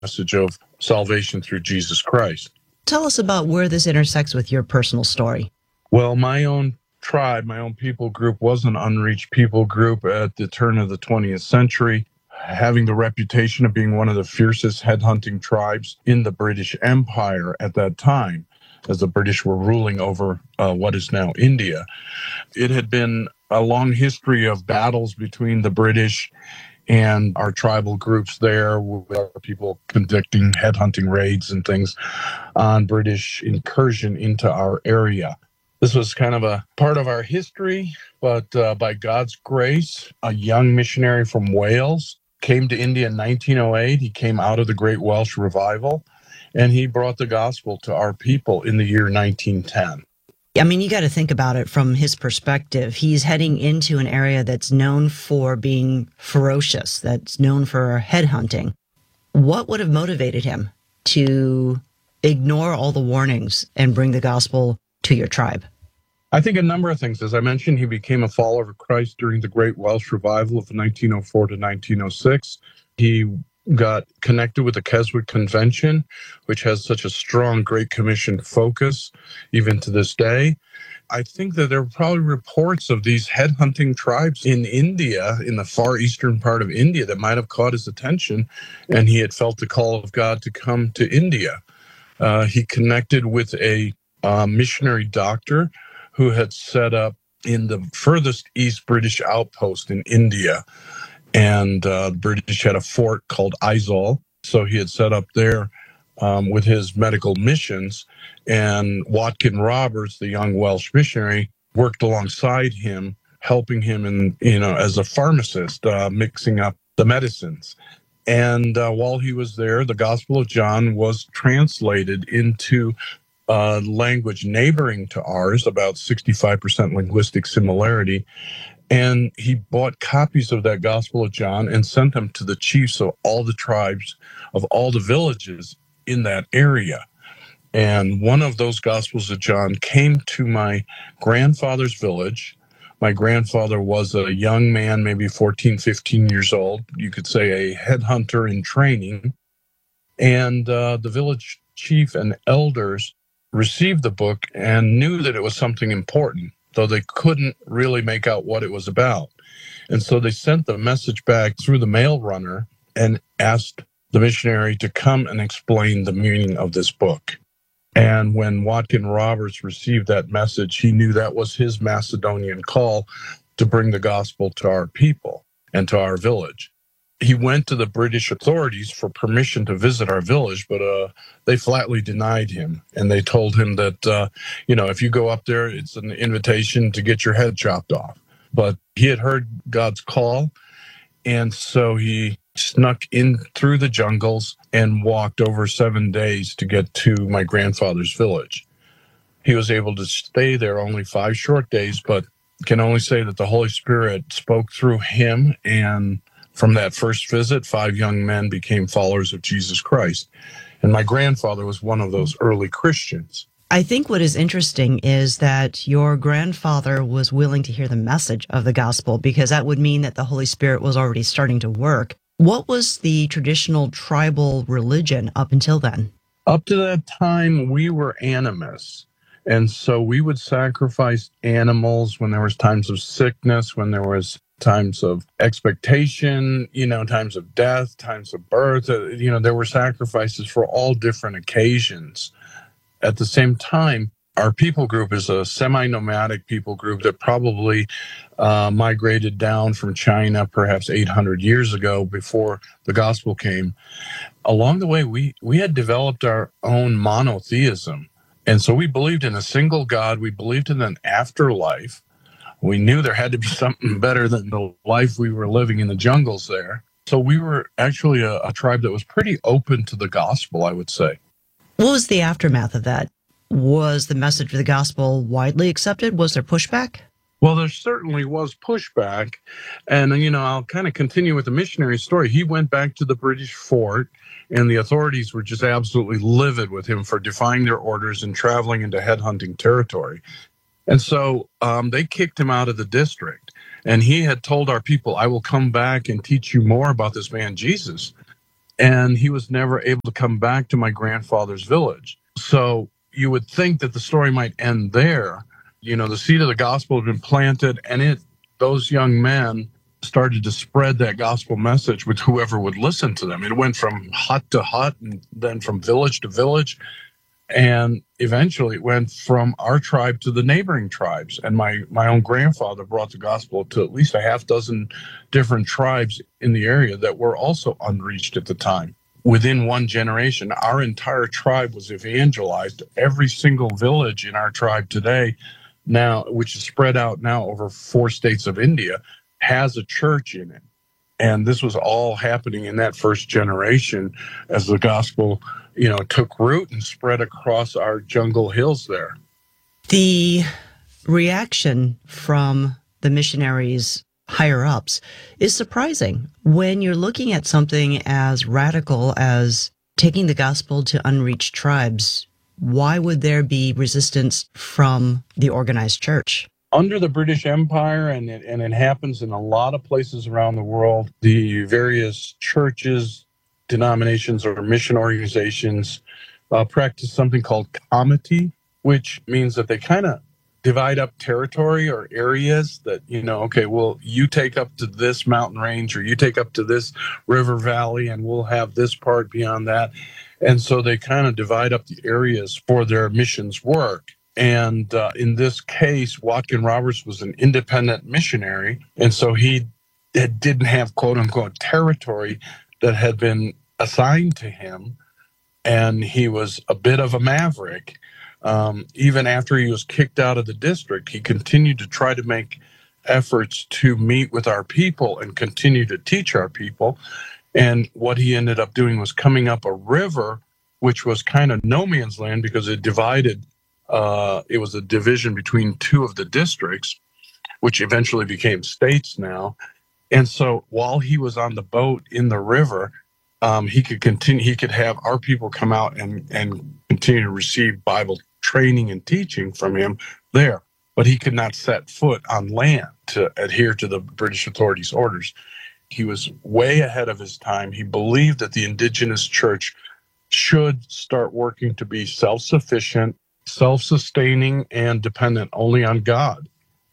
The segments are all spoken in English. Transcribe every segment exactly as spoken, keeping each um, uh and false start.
message of salvation through Jesus Christ. Tell us about where this intersects with your personal story. Well, my own tribe, my own people group was an unreached people group at the turn of the twentieth century, having the reputation of being one of the fiercest headhunting tribes in the British Empire at that time, as the British were ruling over uh, what is now India. It had been a long history of battles between the British and our tribal groups there, with our people conducting headhunting raids and things on British incursion into our area. This was kind of a part of our history, but uh, by God's grace, a young missionary from Wales came to India in nineteen oh eight. He came out of the Great Welsh Revival, and he brought the gospel to our people in the year nineteen ten. I mean, you got to think about it from his perspective. He's heading into an area that's known for being ferocious, that's known for headhunting. What would have motivated him to ignore all the warnings and bring the gospel to your tribe? I think a number of things. As I mentioned, he became a follower of Christ during the Great Welsh Revival of nineteen oh four to nineteen oh six. He got connected with the Keswick Convention, which has such a strong Great Commission focus, even to this day. I think that there were probably reports of these headhunting tribes in India, in the far eastern part of India, that might have caught his attention, and he had felt the call of God to come to India. Uh, he connected with a uh, missionary doctor who had set up in the furthest east British outpost in India. And uh, the British had a fort called Aizawl. So he had set up there um, with his medical missions. And Watkin Roberts, the young Welsh missionary, worked alongside him, helping him in, you know, as a pharmacist, uh, mixing up the medicines. And uh, while he was there, the Gospel of John was translated into uh, language neighboring to ours, about sixty-five percent linguistic similarity. And he bought copies of that Gospel of John and sent them to the chiefs of all the tribes of all the villages in that area. And one of those Gospels of John came to my grandfather's village. My grandfather was a young man, maybe fourteen, fifteen years old. You could say a headhunter in training. And uh, the village chief and elders received the book and knew that it was something important, though they couldn't really make out what it was about. And so they sent the message back through the mail runner and asked the missionary to come and explain the meaning of this book. And when Watkin Roberts received that message, he knew that was his Macedonian call to bring the gospel to our people and to our village. He went to the British authorities for permission to visit our village, but uh, they flatly denied him. And they told him that, uh, you know, if you go up there, it's an invitation to get your head chopped off. But he had heard God's call, and so he snuck in through the jungles and walked over seven days to get to my grandfather's village. He was able to stay there only five short days, but can only say that the Holy Spirit spoke through him, and from that first visit, five young men became followers of Jesus Christ. And my grandfather was one of those early Christians. I think what is interesting is that your grandfather was willing to hear the message of the gospel, because that would mean that the Holy Spirit was already starting to work. What was the traditional tribal religion up until then? Up to that time, we were animists. And so we would sacrifice animals when there was times of sickness, when there was times of expectation, you know, times of death, times of birth. Uh, you know, there were sacrifices for all different occasions. At the same time, our people group is a semi-nomadic people group that probably uh, migrated down from China perhaps eight hundred years ago before the gospel came. Along the way, we, we had developed our own monotheism. And so we believed in a single God. We believed in an afterlife. We knew there had to be something better than the life we were living in the jungles there. So we were actually a, a tribe that was pretty open to the gospel, I would say. What was the aftermath of that? Was the message of the gospel widely accepted? Was there pushback? Well, there certainly was pushback. And, you know, I'll kind of continue with the missionary story. He went back to the British fort, and the authorities were just absolutely livid with him for defying their orders and traveling into headhunting territory. And so um, they kicked him out of the district. And he had told our people, I will come back and teach you more about this man, Jesus. and he was never able to come back to my grandfather's village. So you would think that the story might end there. You know, the seed of the gospel had been planted, and it those young men started to spread that gospel message with whoever would listen to them. It went from hut to hut, and then from village to village. And eventually it went from our tribe to the neighboring tribes. And my, my own grandfather brought the gospel to at least a half dozen different tribes in the area that were also unreached at the time. Within one generation, our entire tribe was evangelized. Every single village in our tribe today, now, which is spread out now over four states of India, has a church in it. And this was all happening in that first generation as the gospel, you know, took root and spread across our jungle hills there. The reaction from the missionaries higher ups is surprising when you're looking at something as radical as taking the gospel to unreached tribes. Why would there be resistance from the organized church? Under the British Empire, and it, and it happens in a lot of places around the world, the various churches, denominations, or mission organizations uh, practice something called comity, which means that they kind of divide up territory or areas that, you know, okay, well, you take up to this mountain range, or you take up to this river valley, and we'll have this part beyond that. And so they kind of divide up the areas for their missions work. And uh, in this case, Watkin Roberts was an independent missionary. And so he didn't have, quote unquote, territory that had been assigned to him. And he was a bit of a maverick. Um, even after he was kicked out of the district, he continued to try to make efforts to meet with our people and continue to teach our people. And what he ended up doing was coming up a river, which was kind of no man's land because it divided. Uh, it was a division between two of the districts, which eventually became states now. And so while he was on the boat in the river, um, he could continue. He could have our people come out and, and continue to receive Bible training and teaching from him there. But he could not set foot on land to adhere to the British authorities' orders. He was way ahead of his time. He believed that the indigenous church should start working to be self-sufficient, self-sustaining, and dependent only on God.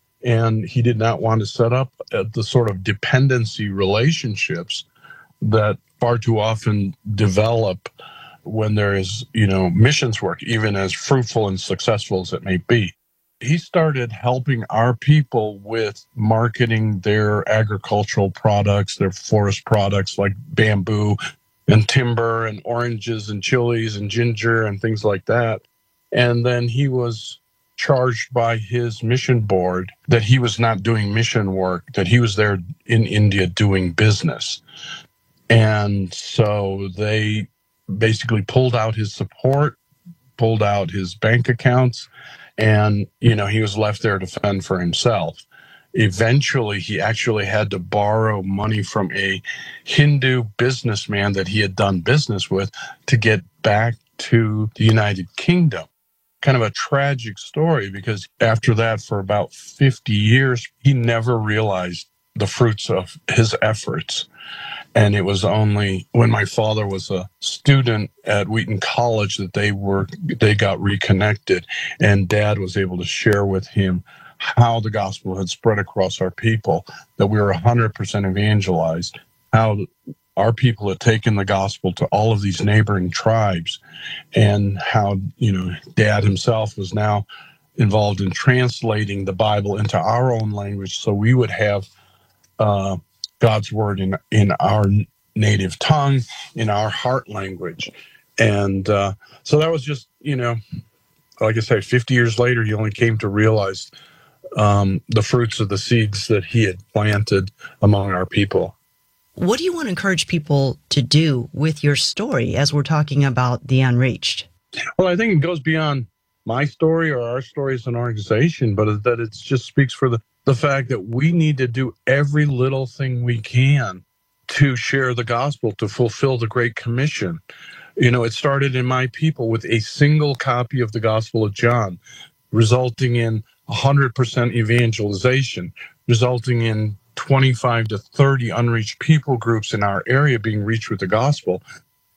And he did not want to set up the sort of dependency relationships that far too often develop when there is, you know, missions work, even as fruitful and successful as it may be. He started helping our people with marketing their agricultural products, their forest products like bamboo and timber and oranges and chilies and ginger and things like that. And then he was charged by his mission board that he was not doing mission work, that he was there in India doing business. And so they basically pulled out his support, pulled out his bank accounts, and, you know, he was left there to fend for himself. Eventually, he actually had to borrow money from a Hindu businessman that he had done business with to get back to the United Kingdom. Kind of a tragic story, because after that, for about fifty years, he never realized the fruits of his efforts. And it was only when my father was a student at Wheaton College that they were they got reconnected, and Dad was able to share with him how the gospel had spread across our people, that we were one hundred percent evangelized, how our people had taken the gospel to all of these neighboring tribes, and how, you know, Dad himself was now involved in translating the Bible into our own language so we would have uh, God's word in in our native tongue, in our heart language. And uh, so that was just, you know, like I say, fifty years later, he only came to realize um, the fruits of the seeds that he had planted among our people. What do you want to encourage people to do with your story as we're talking about the unreached? Well, I think it goes beyond my story or our story as an organization, but that it just speaks for the, the fact that we need to do every little thing we can to share the gospel, to fulfill the Great Commission. You know, it started in my people with a single copy of the Gospel of John, resulting in one hundred percent evangelization, resulting in twenty-five to thirty unreached people groups in our area being reached with the gospel.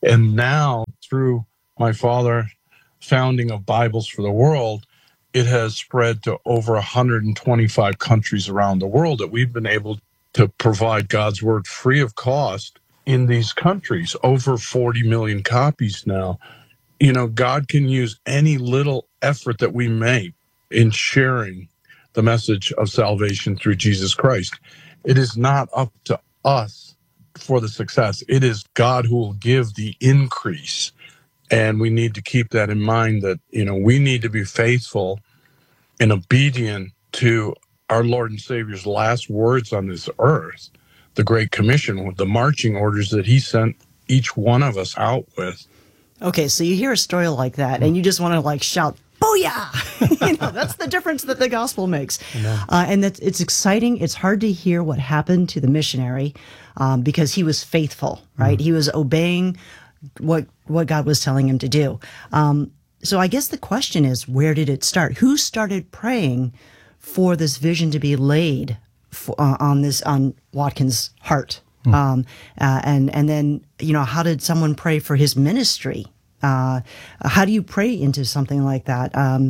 And now, through my father founding of Bibles for the World, it has spread to over one hundred twenty-five countries around the world that we've been able to provide God's Word free of cost in these countries, over forty million copies now. You know, God can use any little effort that we make in sharing the message of salvation through Jesus Christ. It is not up to us for the success. It is God who will give the increase. And we need to keep that in mind, that, you know, we need to be faithful and obedient to our Lord and Savior's last words on this earth, the Great Commission, with the marching orders that he sent each one of us out with. Okay, so you hear a story like that, and you just want to like shout, "Booyah!" You know, that's the difference that the gospel makes. Uh, and that's, it's exciting. It's hard to hear what happened to the missionary um, because he was faithful, right? Mm. He was obeying what what God was telling him to do. Um, so I guess the question is, where did it start? Who started praying for this vision to be laid for, uh, on this on Watkins' heart? Mm. Um, uh, and and then, you know, how did someone pray for his ministry? Uh, how do you pray into something like that? Um,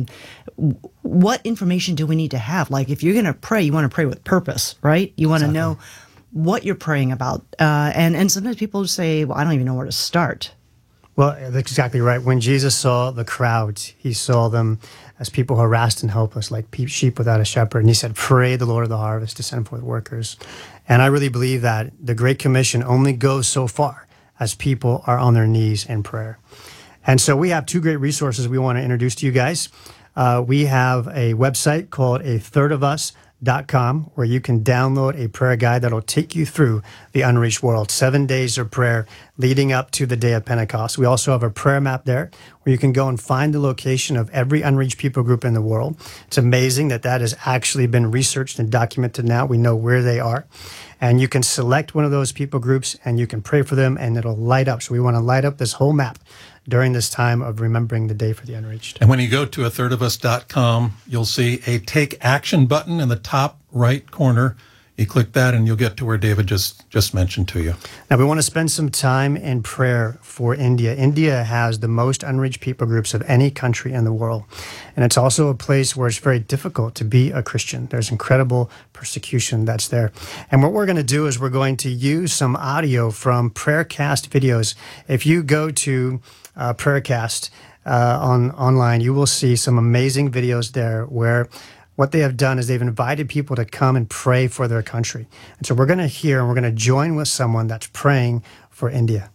what information do we need to have? Like, if you're going to pray, you want to pray with purpose, right? You want to exactly. know what you're praying about. Uh, and, and sometimes people say, well, I don't even know where to start. Well, that's exactly right. When Jesus saw the crowds, he saw them as people harassed and helpless, like sheep without a shepherd. And he said, pray the Lord of the harvest to send forth workers. And I really believe that the Great Commission only goes so far as people are on their knees in prayer. And so we have two great resources we want to introduce to you guys. Uh, we have a website called a third of us dot com where you can download a prayer guide that'll take you through the unreached world, seven days of prayer leading up to the day of Pentecost. We also have a prayer map there where you can go and find the location of every unreached people group in the world. It's amazing that that has actually been researched and documented now. We know where they are. And you can select one of those people groups and you can pray for them and it'll light up. So we want to light up this whole map during this time of remembering the day for the unreached. And when you go to a third of us dot com, you'll see a Take Action button in the top right corner. You click that and you'll get to where David just, just mentioned to you. Now, we want to spend some time in prayer for India. India has the most unreached people groups of any country in the world. And it's also a place where it's very difficult to be a Christian. There's incredible persecution that's there. And what we're going to do is we're going to use some audio from Prayercast videos. If you go to uh, Prayercast uh, on online, you will see some amazing videos there where what they have done is they've invited people to come and pray for their country. And so we're going to hear and we're going to join with someone that's praying for India.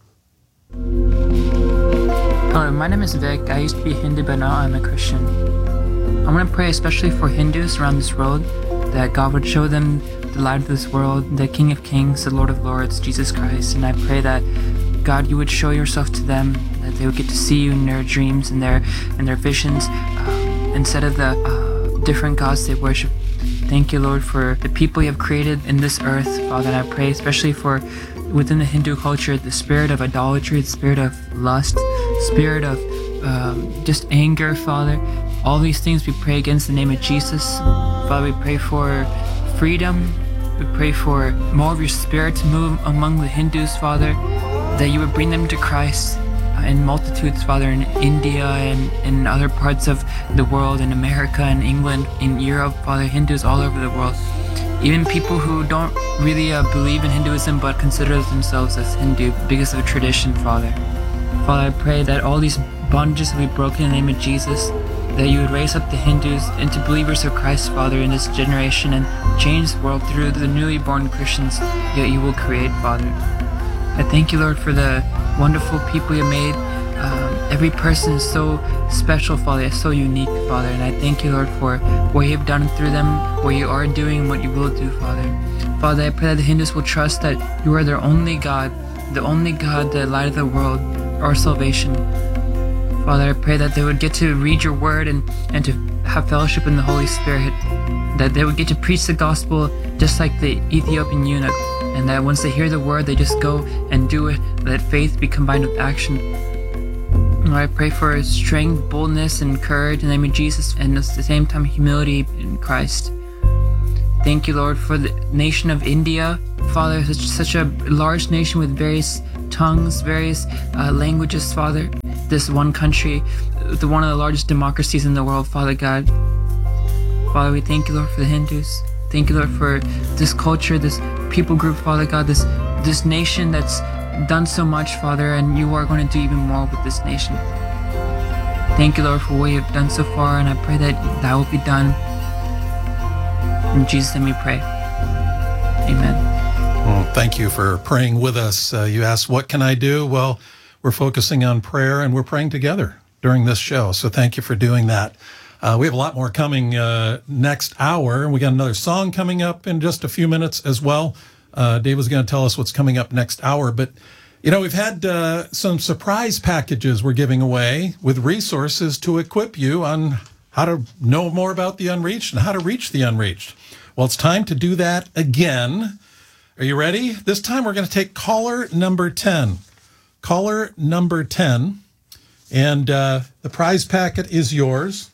Hello, my name is Vic. I used to be Hindu, but now I'm a Christian. I want to pray especially for Hindus around this world, that God would show them the light of this world, the King of Kings, the Lord of Lords, Jesus Christ. And I pray that, God, you would show yourself to them, that they would get to see you in their dreams and their, in their visions, uh, instead of the uh, different gods they worship. Thank you, Lord, for the people you have created in this earth, Father. And I pray especially for within the Hindu culture, the spirit of idolatry, the spirit of lust, spirit of um, just anger, Father. All these things we pray against in the name of Jesus. Father, we pray for freedom. We pray for more of your spirit to move among the Hindus, Father, that you would bring them to Christ in multitudes, Father, in India and in other parts of the world, in America, in England, in Europe, Father, Hindus all over the world. Even people who don't really uh, believe in Hinduism but consider themselves as Hindu because of tradition, Father. Father, I pray that all these bondages will be broken in the name of Jesus, that you would raise up the Hindus into believers of Christ, Father, in this generation and change the world through the newly born Christians that you will create, Father. I thank you, Lord, for the wonderful people you made. Um, every person is so special, Father, is so unique, Father, and I thank you, Lord, for what you have done through them, what you are doing, and what you will do, Father. Father, I pray that the Hindus will trust that you are their only God, the only God, the light of the world, our salvation. Father, I pray that they would get to read your word and, and to have fellowship in the Holy Spirit, that they would get to preach the gospel just like the Ethiopian eunuch, and that once they hear the word, they just go and do it, let faith be combined with action. Lord, I pray for strength, boldness, and courage in the name of Jesus, and at the same time humility in Christ. Thank you, Lord, for the nation of India. Father, such, such a large nation with various tongues, various uh, languages, Father. This one country, the one of the largest democracies in the world, Father God. Father, we thank you, Lord, for the Hindus. Thank you, Lord, for this culture, this people group, Father God, this this nation that's done so much, Father, and you are going to do even more with this nation. Thank you, Lord, for what you've done so far, and I pray that that will be done. In Jesus' name we pray. Amen. Well, thank you for praying with us. Uh, you asked, what can I do? Well, we're focusing on prayer, and we're praying together during this show, so thank you for doing that. Uh, we have a lot more coming uh, next hour, and we got another song coming up in just a few minutes as well. Uh, Dave was going to tell us what's coming up next hour, but you know, we've had uh, some surprise packages we're giving away with resources to equip you on how to know more about the unreached and how to reach the unreached. Well, it's time to do that again. Are you ready? This time we're going to take caller number ten. Caller number ten, and uh, the prize packet is yours.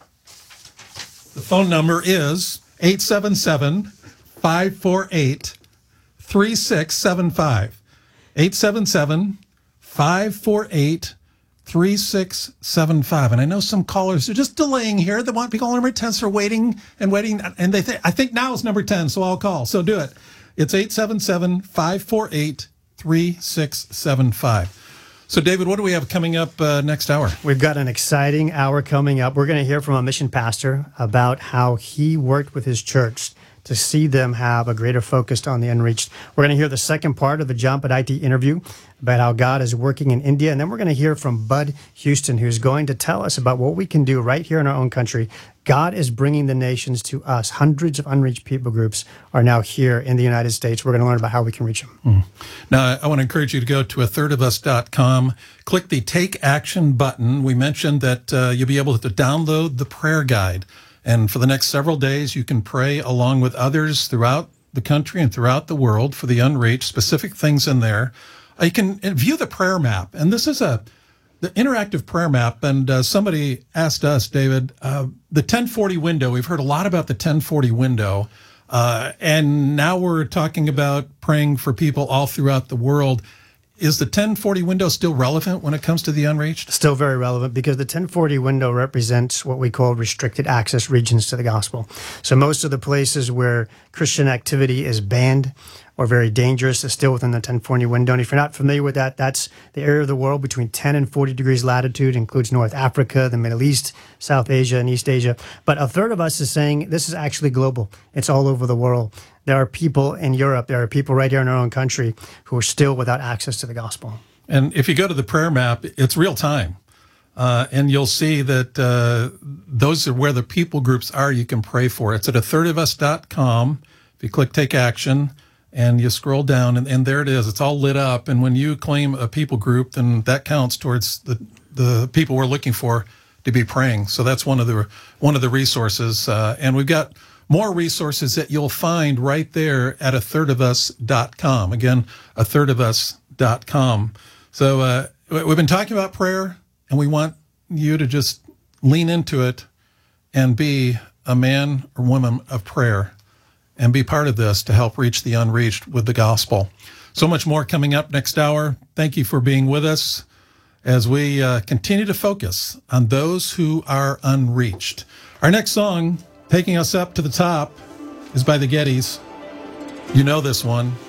The phone number is eight seven seven, five four eight, three six seven five. eight seven seven, five four eight, three six seven five. And I know some callers are just delaying here. They want people on number ten, so are waiting and waiting. And they think, I think now is number ten, so I'll call. So do it. It's eight seven seven, five four eight, three six seven five. So, David, what do we have coming up uh, next hour? We've got an exciting hour coming up. We're going to hear from a mission pastor about how he worked with his church to see them have a greater focus on the unreached. We're going to hear the second part of the John Pedaiti interview about how God is working in India. And then we're going to hear from Bud Houston, who's going to tell us about what we can do right here in our own country. God is bringing the nations to us. Hundreds of unreached people groups are now here in the United States. We're going to learn about how we can reach them. Mm. Now, I want to encourage you to go to a third of us dot com, click the Take Action button. We mentioned that uh, you'll be able to download the prayer guide. And for the next several days, you can pray along with others throughout the country and throughout the world for the unreached, specific things in there. Uh, you can view the prayer map. And this is a the interactive prayer map. And uh, somebody asked us, David, uh, the ten forty window. We've heard a lot about the ten forty window. Uh, and now we're talking about praying for people all throughout the world. Is the ten forty window still relevant when it comes to the unreached? Still very relevant, because the ten forty window represents what we call restricted access regions to the gospel. So most of the places where Christian activity is banned or very dangerous is still within the ten forty window. And if you're not familiar with that, that's the area of the world between ten and forty degrees latitude, includes North Africa, the Middle East, South Asia, and East Asia. But a third of us is saying this is actually global. It's all over the world. There are people in Europe, there are people right here in our own country who are still without access to the gospel. And if you go to the prayer map, it's real time. Uh, and you'll see that uh, those are where the people groups are you can pray for. It's at a third of us dot com. If you click Take Action and you scroll down, and, and there it is. It's all lit up. And when you claim a people group, then that counts towards the, the people we're looking for to be praying. So that's one of the one of the resources. Uh, and we've got more resources that you'll find right there at a third of us dot com. Again, a third of us dot com. So uh, we've been talking about prayer, and we want you to just lean into it and be a man or woman of prayer and be part of this to help reach the unreached with the gospel. So much more coming up next hour. Thank you for being with us as we uh, continue to focus on those who are unreached. Our next song, taking us up to the top, is by the Gettys. You know this one.